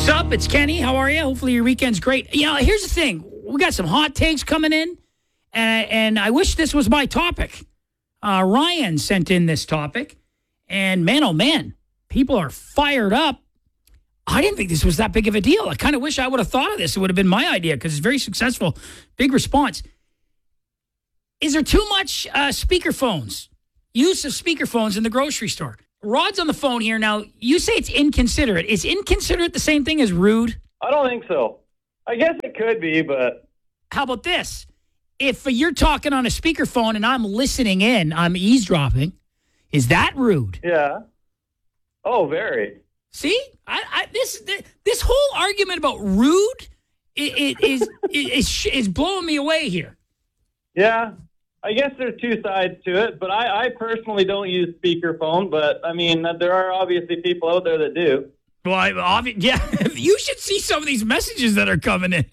What's up? It's Kenny. How are you? Hopefully your weekend's great. You know, here's the thing. We got some hot takes coming in, and I wish this was my topic. Ryan sent in this topic, and man, oh man, people are fired up. I didn't think this was that big of a deal. I kind of wish I would have thought of this. It would have been my idea because it's very successful. Big response. Is there too much speakerphones, use of speakerphones in the grocery store? Rod's on the phone here. Now, you say it's inconsiderate. Is inconsiderate the same thing as rude? I don't think so. I guess it could be, but... How about this? If you're talking on a speakerphone and I'm listening in, I'm eavesdropping, is that rude? Yeah. Oh, very. See? This whole argument about rude is blowing me away here. Yeah. I guess there's two sides to it, but I personally don't use speakerphone, but, I mean, there are obviously people out there that do. Well, yeah, you should see some of these messages that are coming in.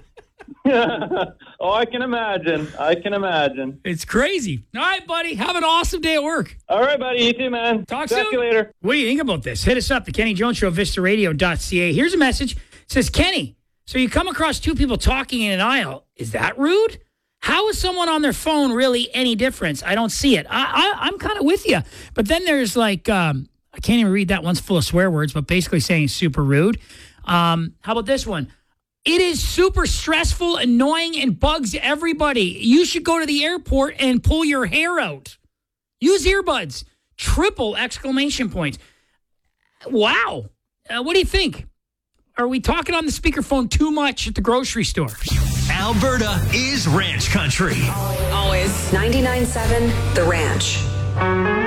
Oh, I can imagine. It's crazy. All right, buddy. Have an awesome day at work. All right, buddy. You too, man. Talk to you later. What do you think about this? Hit us up, the Kenny Jones Show, vistaradio.ca. Here's a message. It says, Kenny, so you come across two people talking in an aisle. Is that rude? How is someone on their phone really any difference? I don't see it. I'm kind of with you. But then there's like, I can't even read that. One's full of swear words, but basically saying super rude. How about this one? It is super stressful, annoying, and bugs everybody. You should go to the airport and pull your hair out. Use earbuds. Triple exclamation points. Wow. What do you think? Are we talking on the speakerphone too much at the grocery store? Alberta is ranch country. Always. 99.7 The Ranch.